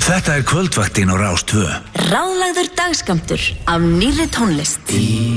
Þetta kvöldvaktin á Rás 2. Ráðlagður dagskammtur af nýrri tónlist.